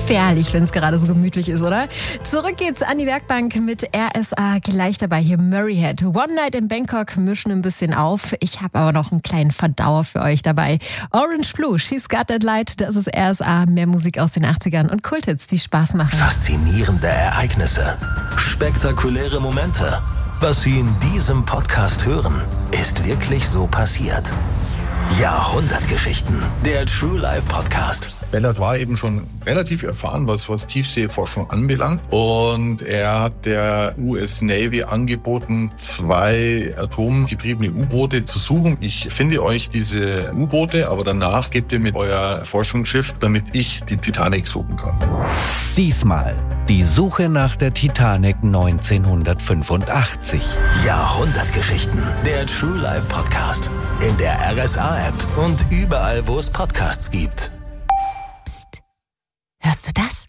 Herrlich, wenn es gerade so gemütlich ist, oder? Zurück geht's an die Werkbank mit RSA. Gleich dabei hier Murrayhead. One Night in Bangkok, mischen ein bisschen auf. Ich habe aber noch einen kleinen Verdauer für euch dabei. Orange Blue, She's Got That Light. Das ist RSA. Mehr Musik aus den 80ern und Kulthits, die Spaß machen. Faszinierende Ereignisse. Spektakuläre Momente. Was Sie in diesem Podcast hören, ist wirklich so passiert. Jahrhundertgeschichten. Der True Life Podcast. Bellard war eben schon relativ erfahren, was Tiefseeforschung anbelangt. Und er hat der US Navy angeboten, 2 atomgetriebene U-Boote zu suchen. Ich finde euch diese U-Boote, aber danach gebt ihr mir euer Forschungsschiff, damit ich die Titanic suchen kann. Diesmal die Suche nach der Titanic 1985. Jahrhundertgeschichten. Der True Life Podcast. In der RSA-App und überall, wo es Podcasts gibt. Psst. Hörst du das?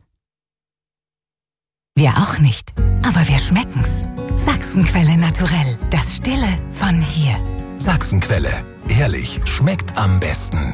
Wir auch nicht, aber wir schmecken's. Sachsenquelle Naturell. Das Stille von hier. Sachsenquelle. Ehrlich, schmeckt am besten.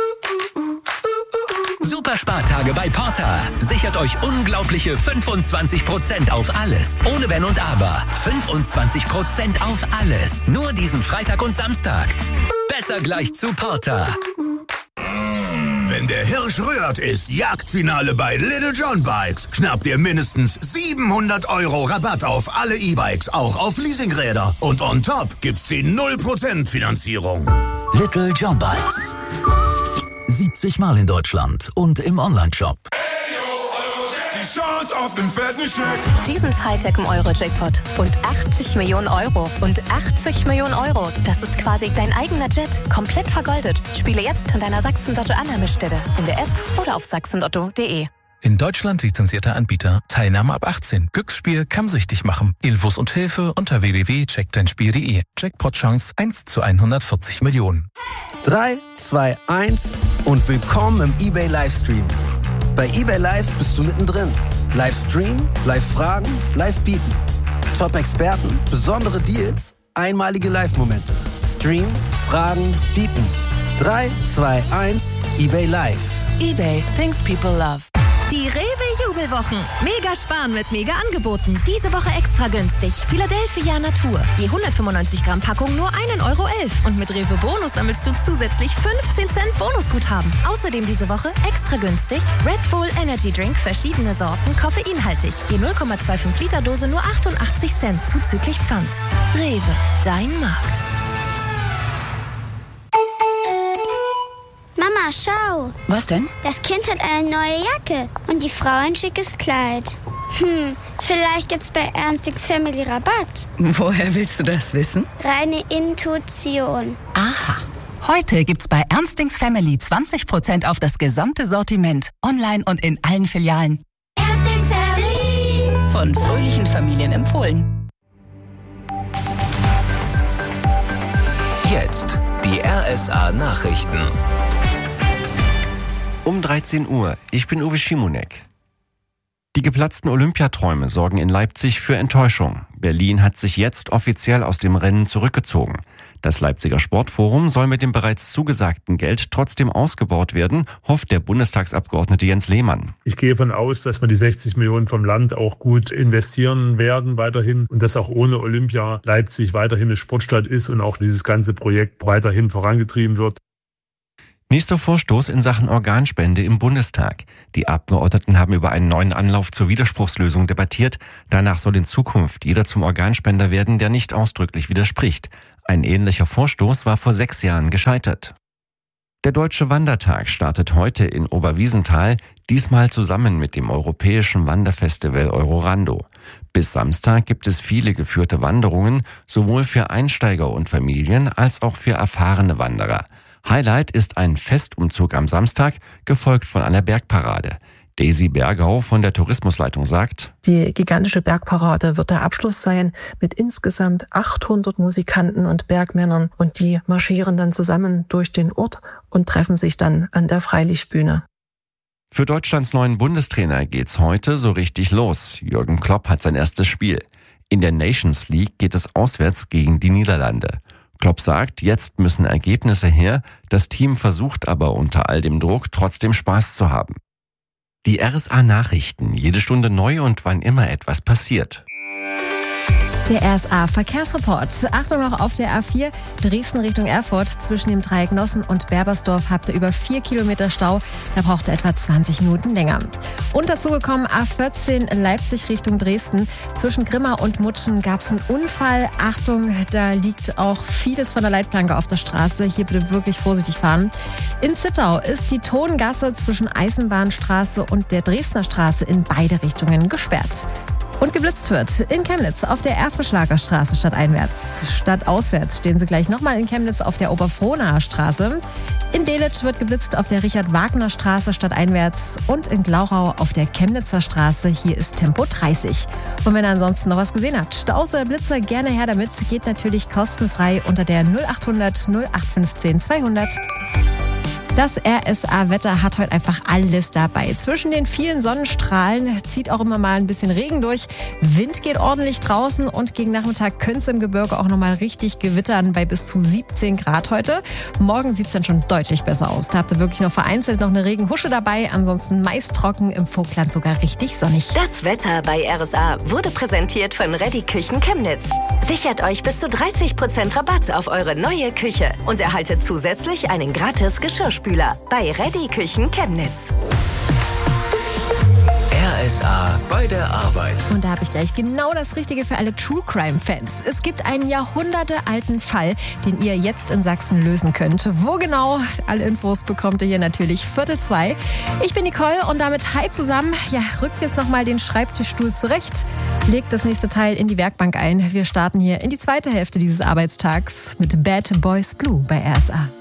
Superspartage bei Porter. Sichert euch unglaubliche 25% auf alles. Ohne Wenn und Aber. 25% auf alles. Nur diesen Freitag und Samstag. Besser gleich zu Porter. Wenn der Hirsch rührt, ist Jagdfinale bei Little John Bikes. Schnappt ihr mindestens 700 € Rabatt auf alle E-Bikes, auch auf Leasingräder. Und on top gibt's die 0% Finanzierung. Little John Bikes. 70 Mal in Deutschland und im Onlineshop. Die Chance auf den fetten Scheck. Diesen Freitag im Euro-Jackpot. Und 80 Millionen Euro. Und 80 Millionen Euro. Das ist quasi dein eigener Jet. Komplett vergoldet. Spiele jetzt an deiner Sachsen-Lotto-Annahmestelle. In der App oder auf sachsenlotto.de. In Deutschland lizenzierter Anbieter. Teilnahme ab 18. Glücksspiel kann süchtig machen. Infos und Hilfe unter www.checkdeinspiel.de. Jackpot-Chance 1 zu 140 Millionen. 3, 2, 1 und willkommen im eBay Livestream. Bei eBay Live bist du mittendrin. Livestream, Live-Fragen, Live-Bieten. Top-Experten, besondere Deals, einmalige Live-Momente. Stream, Fragen, Bieten. 3, 2, 1, eBay Live. eBay, things people love. Die Rewe-Jubelwochen. Mega sparen mit Mega-Angeboten. Diese Woche extra günstig. Philadelphia Natur. Je 195 Gramm Packung nur 1,11 € Und mit Rewe Bonus sammelst du zusätzlich 15 Cent Bonusguthaben. Außerdem diese Woche extra günstig Red Bull Energy Drink, verschiedene Sorten, koffeinhaltig. Je 0,25 Liter Dose nur 88 Cent zuzüglich Pfand. Rewe, dein Markt. Mama, schau. Was denn? Das Kind hat eine neue Jacke und die Frau ein schickes Kleid. Vielleicht gibt's bei Ernstings Family Rabatt. Woher willst du das wissen? Reine Intuition. Aha. Heute gibt's bei Ernstings Family 20% auf das gesamte Sortiment. Online und in allen Filialen. Ernstings Family. Von fröhlichen Familien empfohlen. Jetzt die RSA-Nachrichten. Um 13 Uhr. Ich bin Uwe Schimonek. Die geplatzten Olympiaträume sorgen in Leipzig für Enttäuschung. Berlin hat sich jetzt offiziell aus dem Rennen zurückgezogen. Das Leipziger Sportforum soll mit dem bereits zugesagten Geld trotzdem ausgebaut werden, hofft der Bundestagsabgeordnete Jens Lehmann. Ich gehe davon aus, dass wir die 60 Millionen vom Land auch gut investieren werden weiterhin und dass auch ohne Olympia Leipzig weiterhin eine Sportstadt ist und auch dieses ganze Projekt weiterhin vorangetrieben wird. Nächster Vorstoß in Sachen Organspende im Bundestag. Die Abgeordneten haben über einen neuen Anlauf zur Widerspruchslösung debattiert. Danach soll in Zukunft jeder zum Organspender werden, der nicht ausdrücklich widerspricht. Ein ähnlicher Vorstoß war vor 6 Jahren gescheitert. Der Deutsche Wandertag startet heute in Oberwiesenthal, diesmal zusammen mit dem europäischen Wanderfestival Eurorando. Bis Samstag gibt es viele geführte Wanderungen, sowohl für Einsteiger und Familien als auch für erfahrene Wanderer. Highlight ist ein Festumzug am Samstag, gefolgt von einer Bergparade. Daisy Bergau von der Tourismusleitung sagt: Die gigantische Bergparade wird der Abschluss sein mit insgesamt 800 Musikanten und Bergmännern und die marschieren dann zusammen durch den Ort und treffen sich dann an der Freilichtbühne. Für Deutschlands neuen Bundestrainer geht's heute so richtig los. Jürgen Klopp hat sein erstes Spiel. In der Nations League geht es auswärts gegen die Niederlande. Klopp sagt, jetzt müssen Ergebnisse her, das Team versucht aber unter all dem Druck trotzdem Spaß zu haben. Die RSA-Nachrichten, jede Stunde neu und wann immer etwas passiert. Der RSA-Verkehrsreport. Achtung noch auf der A4 Dresden Richtung Erfurt. Zwischen dem Dreieck Nossen und Berbersdorf habt ihr über 4 Kilometer Stau. Da braucht ihr etwa 20 Minuten länger. Und dazu gekommen A14 Leipzig Richtung Dresden. Zwischen Grimma und Mutschen gab es einen Unfall. Achtung, da liegt auch vieles von der Leitplanke auf der Straße. Hier bitte wirklich vorsichtig fahren. In Zittau ist die Tongasse zwischen Eisenbahnstraße und der Dresdner Straße in beide Richtungen gesperrt. Und geblitzt wird in Chemnitz auf der Erfenschlager Straße stadteinwärts. Stadtauswärts stehen sie gleich nochmal in Chemnitz auf der Oberfrohnaer Straße. In Delitzsch wird geblitzt auf der Richard-Wagner-Straße stadteinwärts und in Glauchau auf der Chemnitzer Straße. Hier ist Tempo 30. Und wenn ihr ansonsten noch was gesehen habt, Staus oder Blitzer, gerne her damit. Geht natürlich kostenfrei unter der 0800 0815 200. Das RSA-Wetter hat heute einfach alles dabei. Zwischen den vielen Sonnenstrahlen zieht auch immer mal ein bisschen Regen durch. Wind geht ordentlich draußen und gegen Nachmittag könnte es im Gebirge auch nochmal richtig gewittern bei bis zu 17 Grad heute. Morgen sieht es dann schon deutlich besser aus. Da habt ihr wirklich noch vereinzelt noch eine Regenhusche dabei. Ansonsten meist trocken, im Vogtland sogar richtig sonnig. Das Wetter bei RSA wurde präsentiert von Ready Küchen Chemnitz. Sichert euch bis zu 30% Rabatt auf eure neue Küche und erhaltet zusätzlich einen gratis Geschirrspüler bei Ready Küchen Chemnitz. RSA bei der Arbeit. Und da habe ich gleich genau das Richtige für alle True Crime Fans. Es gibt einen jahrhundertealten Fall, den ihr jetzt in Sachsen lösen könnt. Wo genau? Alle Infos bekommt ihr hier natürlich 1:45. Ich bin Nicole und damit hi zusammen. Ja, rückt jetzt nochmal den Schreibtischstuhl zurecht. Legt das nächste Teil in die Werkbank ein. Wir starten hier in die zweite Hälfte dieses Arbeitstags mit Bad Boys Blue bei RSA.